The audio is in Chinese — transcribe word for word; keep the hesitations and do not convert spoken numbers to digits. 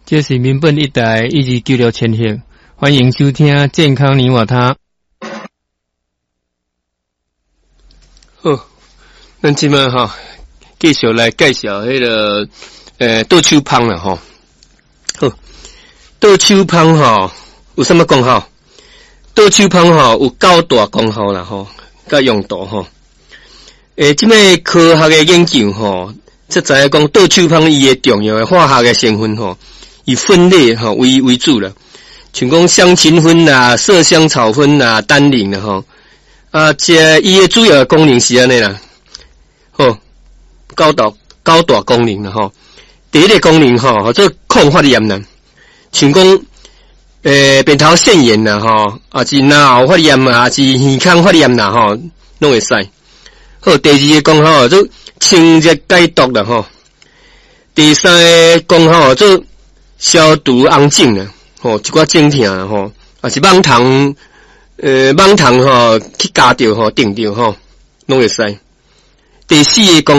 这是民本一台一二九六千赫，欢迎收听健康你我他。好，咱今晚哈继续来介绍迄、那个呃倒手芳啦吼。好，倒手芳吼有什么功效？倒手芳吼有九大功效啦吼，甲用途吼。诶，即个科学的研究吼，则知影讲倒手芳伊诶重要诶化学诶成分吼。以酚类哈为为主了，像讲香芹酚啦、麝香草酚啦、单宁啦哈，啊，这伊的主要的功能是安尼啦，吼，九大九大功能啦哈。第一个功能哈，做抗发炎啦，像讲诶扁桃腺炎啦哈，啊是脑喉发炎啊，啊是耳腔发炎啦哈，拢会使。好，第二个功效做清热解毒啦哈。第三个功效做消毒安静啦，吼，一寡症痛吼，啊是蠓虫，呃，蠓虫吼去咬着吼，叮着吼，拢会使。第四个功